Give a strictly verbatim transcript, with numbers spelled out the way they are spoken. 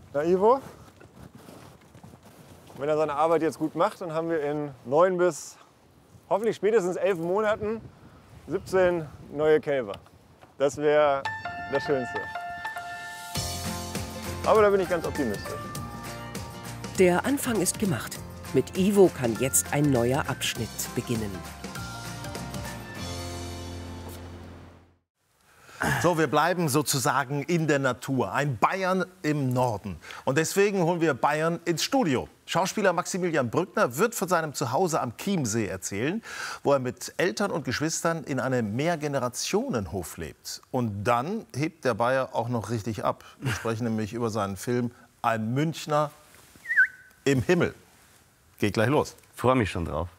Na, Ivo? Wenn er seine Arbeit jetzt gut macht, dann haben wir in neun bis hoffentlich spätestens elf Monaten siebzehn neue Kälber. Das wäre das Schönste. Aber da bin ich ganz optimistisch. Der Anfang ist gemacht. Mit Ivo kann jetzt ein neuer Abschnitt beginnen. So, wir bleiben sozusagen in der Natur. Ein Bayern im Norden. Und deswegen holen wir Bayern ins Studio. Schauspieler Maximilian Brückner wird von seinem Zuhause am Chiemsee erzählen, wo er mit Eltern und Geschwistern in einem Mehrgenerationenhof lebt. Und dann hebt der Bayer auch noch richtig ab. Wir sprechen nämlich über seinen Film Ein Münchner im Himmel. Geht gleich los. Freue mich schon drauf.